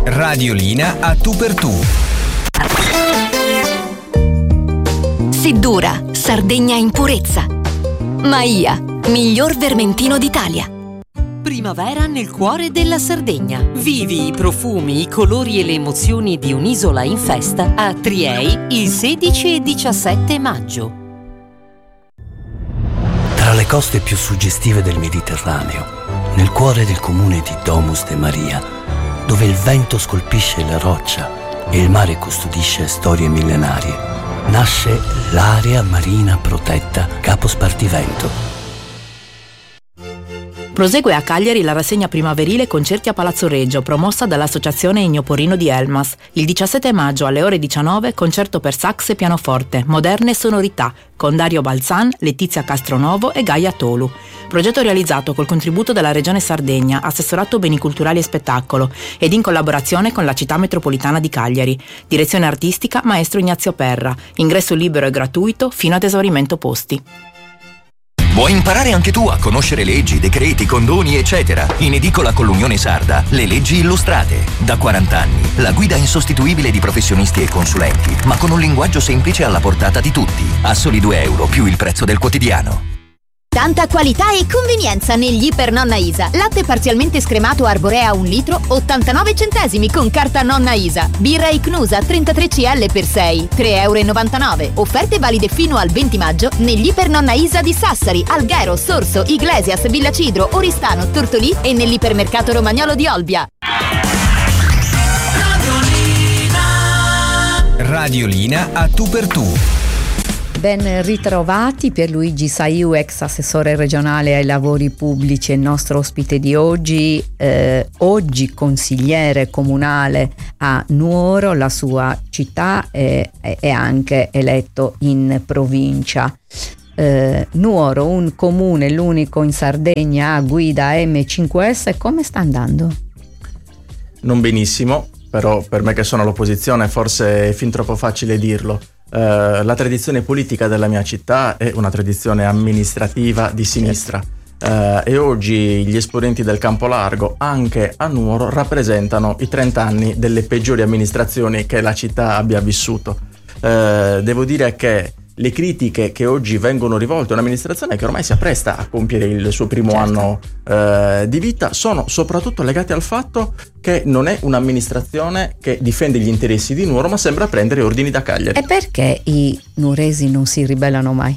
Radiolina a tu per tu. Seddura, Sardegna in purezza. Maia, miglior vermentino d'Italia. Primavera nel cuore della Sardegna. Vivi i profumi, i colori e le emozioni di un'isola in festa a Triei il 16 e 17 maggio. Tra le coste più suggestive del Mediterraneo, nel cuore del comune di Domus de Maria, dove il vento scolpisce la roccia e il mare custodisce storie millenarie, nasce l'area marina protetta Capo Spartivento. Prosegue a Cagliari la rassegna primaverile Concerti a Palazzo Reggio, promossa dall'Associazione Ennio Porino di Elmas. Il 17 maggio alle ore 19, concerto per sax e pianoforte, moderne sonorità, con Dario Balzan, Letizia Castronovo e Gaia Tolu. Progetto realizzato col contributo della Regione Sardegna, Assessorato Beni Culturali e Spettacolo, ed in collaborazione con la Città Metropolitana di Cagliari. Direzione artistica Maestro Ignazio Perra. Ingresso libero e gratuito fino ad esaurimento posti. Vuoi imparare anche tu a conoscere leggi, decreti, condoni, eccetera? In edicola con l'Unione Sarda, le leggi illustrate. Da 40 anni, la guida insostituibile di professionisti e consulenti, ma con un linguaggio semplice alla portata di tutti. A soli €2 più il prezzo del quotidiano. Tanta qualità e convenienza negli Iper Nonna Isa. Latte parzialmente scremato Arborea 1 litro, 89 centesimi con carta Nonna Isa. Birra Icnusa 33 CL per 6, €3,99. Offerte valide fino al 20 maggio negli Iper Nonna Isa di Sassari, Alghero, Sorso, Iglesias, Villa Cidro, Oristano, Tortolì e nell'ipermercato Romagnolo di Olbia. Radiolina a tu per tu. Ben ritrovati Pierluigi Saiu, ex assessore regionale ai lavori pubblici, il nostro ospite di oggi, oggi consigliere comunale a Nuoro, la sua città, e anche eletto in provincia. Nuoro, un comune, l'unico in Sardegna a guida M5S, come sta andando? Non benissimo, però per me che sono all'opposizione forse è fin troppo facile dirlo. La tradizione politica della mia città è una tradizione amministrativa di sinistra, e oggi gli esponenti del campo largo anche a Nuoro rappresentano i 30 anni delle peggiori amministrazioni che la città abbia vissuto. Devo dire che le critiche che oggi vengono rivolte a un'amministrazione che ormai si appresta a compiere il suo primo anno di vita sono soprattutto legate al fatto che non è un'amministrazione che difende gli interessi di Nuoro, ma sembra prendere ordini da Cagliari. E perché i nuoresi non si ribellano mai?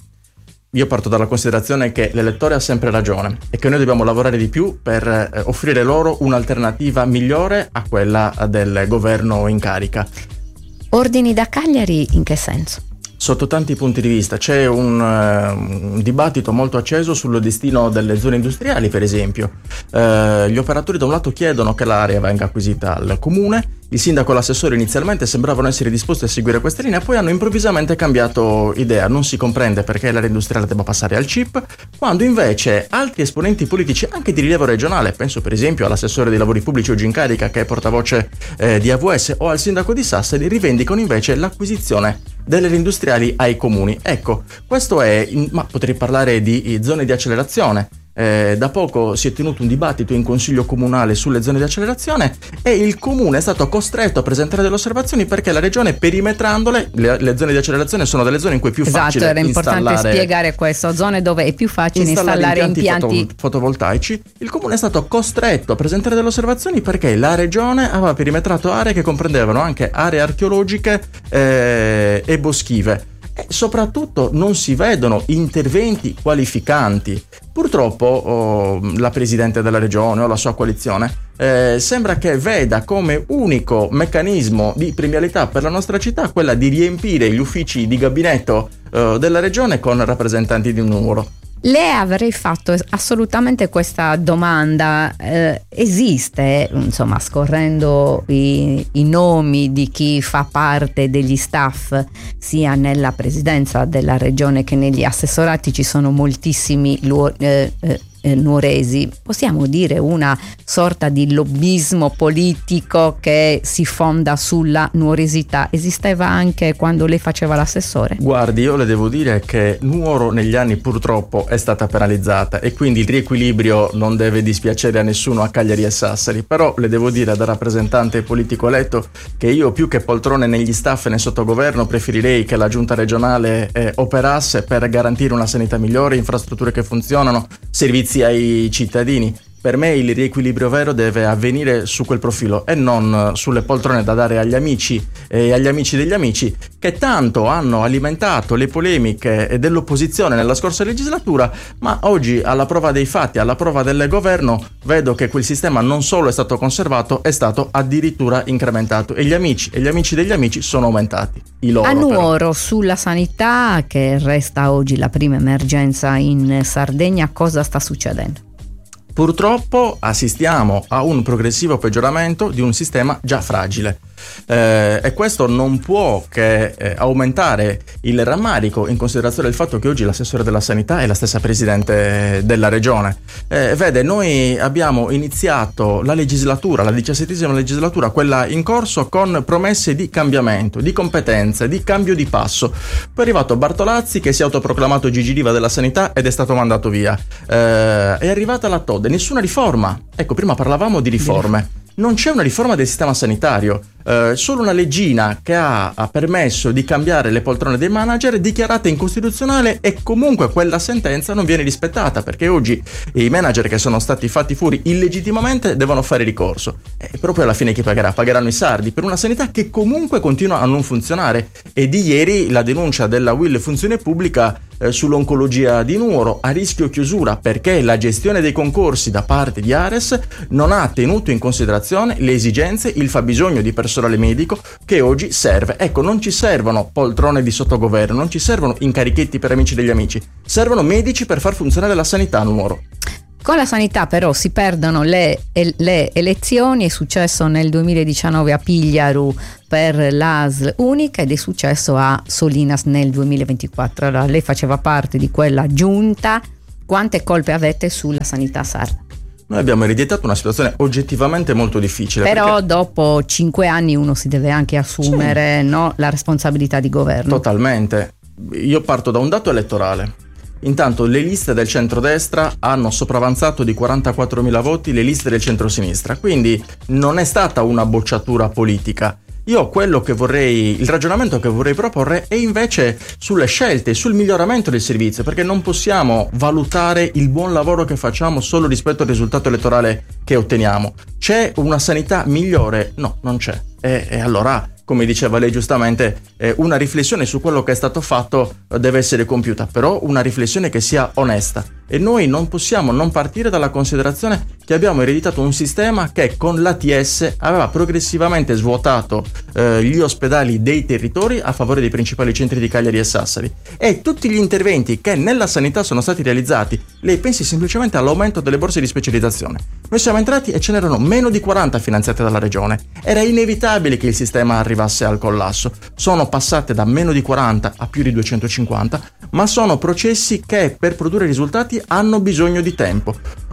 Io parto dalla considerazione che l'elettore ha sempre ragione e che noi dobbiamo lavorare di più per offrire loro un'alternativa migliore a quella del governo in carica. Ordini da Cagliari in che senso? Sotto tanti punti di vista. C'è un dibattito molto acceso sul destino delle zone industriali, per esempio. Gli operatori da un lato chiedono che l'area venga acquisita al comune, il sindaco e l'assessore inizialmente sembravano essere disposti a seguire questa linea, poi hanno improvvisamente cambiato idea. Non si comprende perché l'area industriale debba passare al CIP, quando invece altri esponenti politici anche di rilievo regionale, penso per esempio all'assessore dei lavori pubblici oggi in carica che è portavoce di AVS, o al sindaco di Sassari, rivendicano invece l'acquisizione delle aree industriali ai comuni. Ecco, questo è, ma potrei parlare di zone di accelerazione. Da poco si è tenuto un dibattito in consiglio comunale sulle zone di accelerazione e il comune è stato costretto a presentare delle osservazioni perché la regione, perimetrandole, le zone di accelerazione sono delle zone in cui è più facile era importante spiegare questo, zone dove è più facile installare impianti fotovoltaici. Il comune è stato costretto a presentare delle osservazioni perché la regione aveva perimetrato aree che comprendevano anche aree archeologiche e boschive. E soprattutto non si vedono interventi qualificanti. Purtroppo la presidente della regione o la sua coalizione sembra che veda come unico meccanismo di premialità per la nostra città quella di riempire gli uffici di gabinetto della regione con rappresentanti di Nuoro. Le avrei fatto assolutamente questa domanda. Esiste, insomma, scorrendo i nomi di chi fa parte degli staff sia nella presidenza della regione che negli assessorati, ci sono moltissimi nuoresi. Possiamo dire una sorta di lobbismo politico che si fonda sulla nuoresità. Esisteva anche quando lei faceva l'assessore? Guardi, io le devo dire che Nuoro negli anni purtroppo è stata penalizzata e quindi il riequilibrio non deve dispiacere a nessuno a Cagliari e Sassari, però le devo dire da rappresentante politico eletto che io, più che poltrone negli staff e nel sottogoverno, preferirei che la giunta regionale operasse per garantire una sanità migliore, infrastrutture che funzionano, servizi ai cittadini. Per me il riequilibrio vero deve avvenire su quel profilo e non sulle poltrone da dare agli amici e agli amici degli amici, che tanto hanno alimentato le polemiche dell'opposizione nella scorsa legislatura, ma oggi, alla prova dei fatti, alla prova del governo, vedo che quel sistema non solo è stato conservato, è stato addirittura incrementato e gli amici degli amici sono aumentati. I loro, a Nuoro, però. Sulla sanità, che resta oggi la prima emergenza in Sardegna, cosa sta succedendo? Purtroppo assistiamo a un progressivo peggioramento di un sistema già fragile. E questo non può che aumentare il rammarico, in considerazione del fatto che oggi l'assessore della sanità è la stessa presidente della regione. Vede, noi abbiamo iniziato la legislatura, la 17ª legislatura, quella in corso, con promesse di cambiamento, di competenze, di cambio di passo. Poi è arrivato Bartolazzi, che si è autoproclamato Gigi Riva della sanità ed è stato mandato via. È arrivata la Todde, nessuna riforma. Ecco, prima parlavamo di riforme. Non c'è una riforma del sistema sanitario, solo una leggina che ha permesso di cambiare le poltrone dei manager, dichiarata incostituzionale, e comunque quella sentenza non viene rispettata, perché oggi i manager che sono stati fatti fuori illegittimamente devono fare ricorso. E proprio alla fine chi pagherà? Pagheranno i sardi, per una sanità che comunque continua a non funzionare. E di ieri la denuncia della Will Funzione Pubblica sull'oncologia di Nuoro, a rischio chiusura perché la gestione dei concorsi da parte di Ares non ha tenuto in considerazione le esigenze, il fabbisogno di personale medico che oggi serve. Ecco, non ci servono poltrone di sottogoverno, non ci servono incarichetti per amici degli amici, servono medici per far funzionare la sanità a Nuoro. Con la sanità però si perdono le elezioni. È successo nel 2019 a Pigliaru per l'ASL unica ed è successo a Solinas nel 2024. Allora, lei faceva parte di quella giunta. Quante colpe avete sulla sanità sarda? Noi abbiamo ereditato una situazione oggettivamente molto difficile. Però perché dopo 5 anni uno si deve anche assumere, sì, no, la responsabilità di governo. Totalmente. Io parto da un dato elettorale. Intanto le liste del centrodestra hanno sopravanzato di 44.000 voti le liste del centrosinistra, quindi non è stata una bocciatura politica. Io il ragionamento che vorrei proporre è invece sulle scelte, sul miglioramento del servizio, perché non possiamo valutare il buon lavoro che facciamo solo rispetto al risultato elettorale che otteniamo. C'è una sanità migliore? No, non c'è. E allora, come diceva lei giustamente, una riflessione su quello che è stato fatto deve essere compiuta, però una riflessione che sia onesta. E noi non possiamo non partire dalla considerazione che abbiamo ereditato un sistema che con l'ATS aveva progressivamente svuotato gli ospedali dei territori a favore dei principali centri di Cagliari e Sassari. E tutti gli interventi che nella sanità sono stati realizzati, lei pensi semplicemente all'aumento delle borse di specializzazione. Noi siamo entrati e ce n'erano meno di 40 finanziate dalla regione. Era inevitabile che il sistema arrivasse al collasso. Sono passate da meno di 40 a più di 250, ma sono processi che per produrre risultati hanno bisogno di tempo.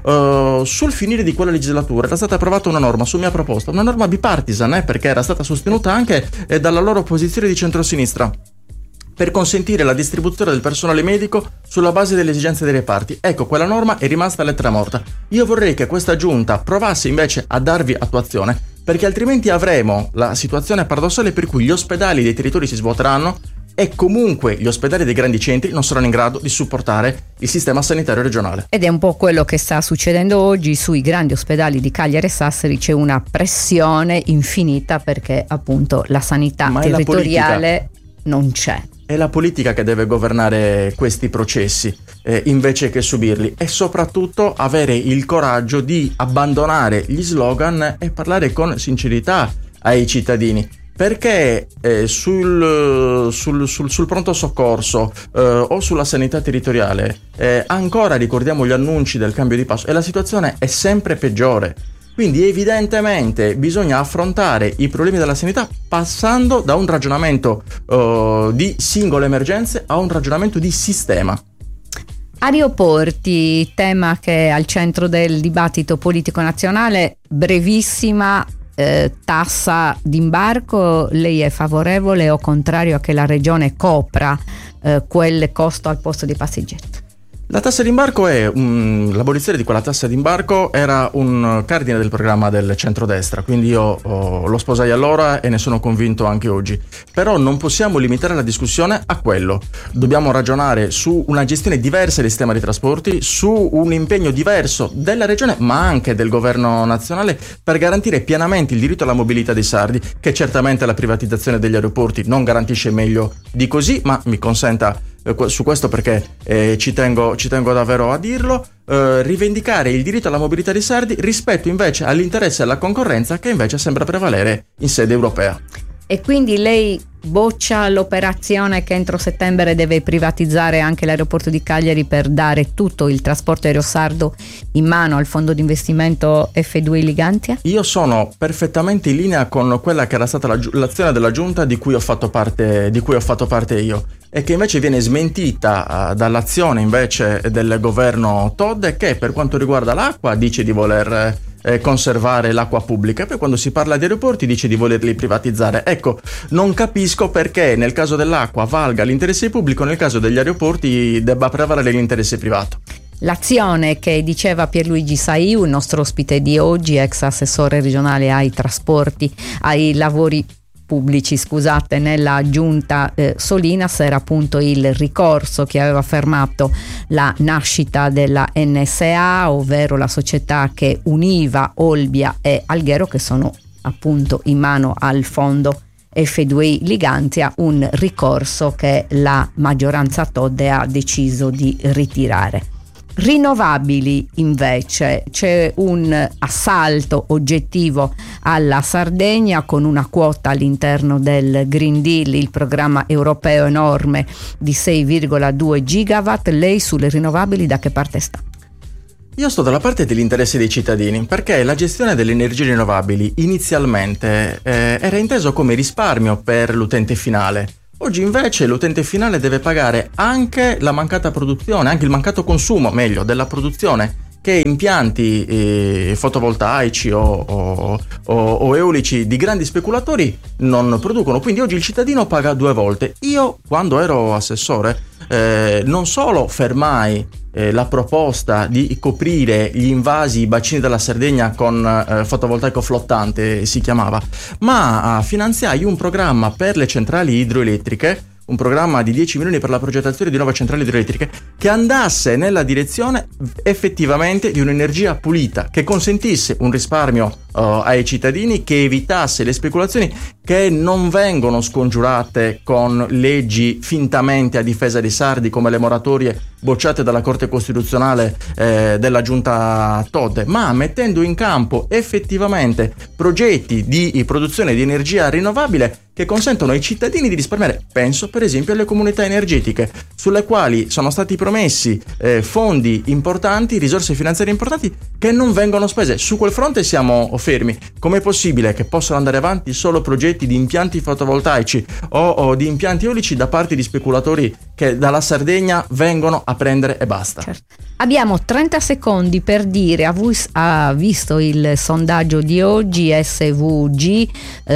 Sul finire di quella legislatura era stata approvata una norma su mia proposta, una norma bipartisan, perché era stata sostenuta anche dalla loro opposizione di centrosinistra, per consentire la distribuzione del personale medico sulla base delle esigenze dei reparti. Ecco, quella norma è rimasta lettera morta. Io vorrei che questa giunta provasse invece a darvi attuazione, perché altrimenti avremo la situazione paradossale per cui gli ospedali dei territori si svuoteranno e comunque gli ospedali dei grandi centri non saranno in grado di supportare il sistema sanitario regionale. Ed è un po' quello che sta succedendo oggi sui grandi ospedali di Cagliari e Sassari. C'è una pressione infinita perché appunto la sanità territoriale non c'è. È la politica che deve governare questi processi invece che subirli, e soprattutto avere il coraggio di abbandonare gli slogan e parlare con sincerità ai cittadini. Perché sul pronto soccorso o sulla sanità territoriale ancora ricordiamo gli annunci del cambio di passo e la situazione è sempre peggiore. Quindi evidentemente bisogna affrontare i problemi della sanità passando da un ragionamento di singole emergenze a un ragionamento di sistema. Aeroporti, tema che è al centro del dibattito politico nazionale. Brevissima, tassa d'imbarco, lei è favorevole o contrario a che la regione copra quel costo al posto dei passeggeri? La tassa d'imbarco l'abolizione di quella tassa d'imbarco era un cardine del programma del centrodestra, quindi io lo sposai allora e ne sono convinto anche oggi. Però non possiamo limitare la discussione a quello. Dobbiamo ragionare su una gestione diversa del sistema dei trasporti, su un impegno diverso della regione ma anche del governo nazionale per garantire pienamente il diritto alla mobilità dei sardi, che certamente la privatizzazione degli aeroporti non garantisce meglio di così, ma mi consenta su questo perché ci tengo davvero a dirlo, rivendicare il diritto alla mobilità dei sardi rispetto invece all'interesse e alla concorrenza che invece sembra prevalere in sede europea. E quindi lei boccia l'operazione che entro settembre deve privatizzare anche l'aeroporto di Cagliari per dare tutto il trasporto aereo sardo in mano al fondo di investimento F2 Ligantia? Io sono perfettamente in linea con quella che era stata l'azione della giunta di cui ho fatto parte io, e che invece viene smentita dall'azione invece del governo Todde, che per quanto riguarda l'acqua dice di voler conservare l'acqua pubblica, e poi quando si parla di aeroporti dice di volerli privatizzare. Ecco, non capisco perché nel caso dell'acqua valga l'interesse pubblico, nel caso degli aeroporti debba prevalere l'interesse privato. L'azione che diceva Pierluigi Saiu, il nostro ospite di oggi, ex assessore regionale ai trasporti, ai lavori pubblici, scusate, nella giunta Solinas, era appunto il ricorso che aveva fermato la nascita della NSA, ovvero la società che univa Olbia e Alghero, che sono appunto in mano al fondo F2 Ligantia, un ricorso che la maggioranza Todde ha deciso di ritirare. Rinnovabili invece, c'è un assalto oggettivo alla Sardegna con una quota all'interno del Green Deal, il programma europeo enorme di 6,2 gigawatt. Lei sulle rinnovabili da che parte sta? Io sto dalla parte degli interessi dei cittadini, perché la gestione delle energie rinnovabili inizialmente era inteso come risparmio per l'utente finale. Oggi invece l'utente finale deve pagare anche la mancata produzione, anche il mancato consumo, meglio, della produzione che impianti fotovoltaici o eolici di grandi speculatori non producono. Quindi oggi il cittadino paga due volte. Io, quando ero assessore, non solo fermai la proposta di coprire gli invasi, i bacini della Sardegna con fotovoltaico flottante, si chiamava, ma finanziai un programma per le centrali idroelettriche, un programma di 10 milioni per la progettazione di nuove centrali idroelettriche, che andasse nella direzione effettivamente di un'energia pulita, che consentisse un risparmio ai cittadini, che evitasse le speculazioni che non vengono scongiurate con leggi fintamente a difesa dei sardi, come le moratorie bocciate dalla Corte Costituzionale della giunta Todde, ma mettendo in campo effettivamente progetti di produzione di energia rinnovabile che consentono ai cittadini di risparmiare. Penso per esempio alle comunità energetiche, sulle quali sono stati promessi fondi importanti, risorse finanziarie importanti che non vengono spese. Su quel fronte siamo fermi. Com'è possibile che possano andare avanti solo progetti di impianti fotovoltaici o di impianti eolici da parte di speculatori che dalla Sardegna vengono a prendere e basta? Certo. Abbiamo 30 secondi per dire, ha visto il sondaggio di oggi SVG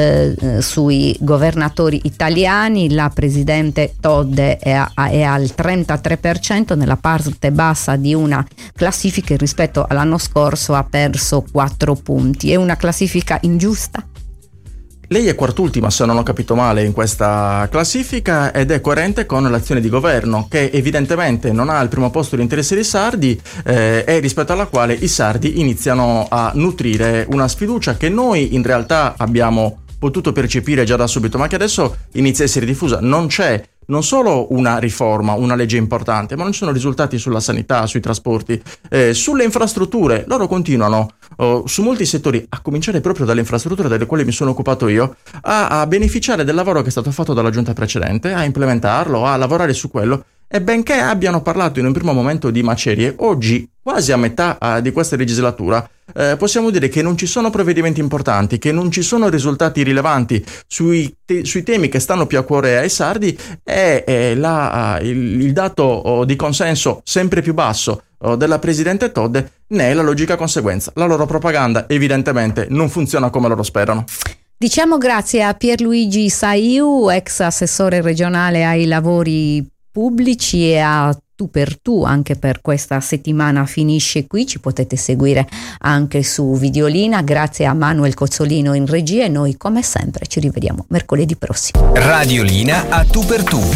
sui governatori italiani, la presidente Todde è al 33% nella parte bassa di una classifica che rispetto all'anno scorso ha perso 4 punti. È una classifica ingiusta? Lei è quart'ultima, se non ho capito male, in questa classifica, ed è coerente con l'azione di governo, che evidentemente non ha al primo posto l'interesse dei sardi e rispetto alla quale i sardi iniziano a nutrire una sfiducia che noi in realtà abbiamo potuto percepire già da subito, ma che adesso inizia a essere diffusa. Non c'è non solo una riforma, una legge importante, ma non ci sono risultati sulla sanità, sui trasporti, sulle infrastrutture. Loro continuano su molti settori, a cominciare proprio dalle infrastrutture delle quali mi sono occupato io, a beneficiare del lavoro che è stato fatto dalla giunta precedente, a implementarlo, a lavorare su quello. E benché abbiano parlato in un primo momento di macerie, oggi, quasi a metà di questa legislatura, possiamo dire che non ci sono provvedimenti importanti, che non ci sono risultati rilevanti sui temi che stanno più a cuore ai sardi, e il dato di consenso sempre più basso della presidente Todde ne è la logica conseguenza. La loro propaganda evidentemente non funziona come loro sperano. Diciamo grazie a Pierluigi Saiu, ex assessore regionale ai lavori pubblici, e a Tu per Tu anche per questa settimana finisce qui. Ci potete seguire anche su Videolina. Grazie a Manuel Cozzolino in regia, e noi come sempre ci rivediamo mercoledì prossimo. Radiolina a Tu per Tu.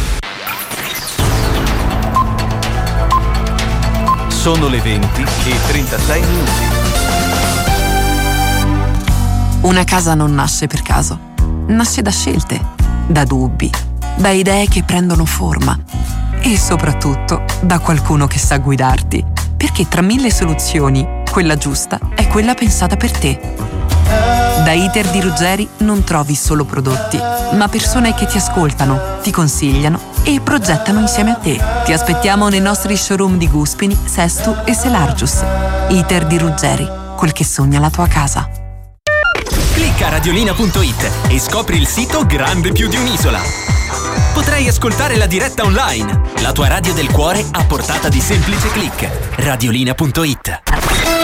Sono le 20:36. Una casa non nasce per caso, nasce da scelte, da dubbi, da idee che prendono forma e soprattutto da qualcuno che sa guidarti, perché tra 1000 soluzioni, quella giusta è quella pensata per te. Da Iter di Ruggeri non trovi solo prodotti, ma persone che ti ascoltano, ti consigliano e progettano insieme a te. Ti aspettiamo nei nostri showroom di Guspini, Sestu e Selargius. Iter di Ruggeri, quel che sogna la tua casa. Clicca radiolina.it e scopri il sito grande più di un'isola. Potrai ascoltare la diretta online, la tua radio del cuore a portata di semplice click. Radiolina.it.